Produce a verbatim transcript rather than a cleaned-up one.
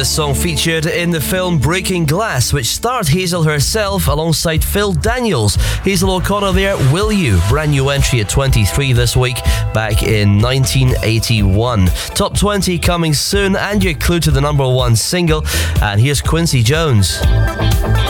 This song featured in the film Breaking Glass, which starred Hazel herself alongside Phil Daniels. Hazel O'Connor there, Will You? Brand new entry at twenty-three this week, back in nineteen eighty-one. Top twenty coming soon, and your clue to the number one single. And here's Quincy Jones.